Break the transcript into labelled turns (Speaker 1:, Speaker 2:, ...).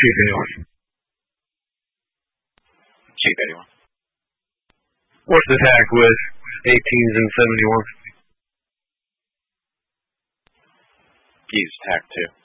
Speaker 1: Chief 81.
Speaker 2: Chief 81.
Speaker 1: What's the tack with 18s and 71?
Speaker 2: Use tack 2.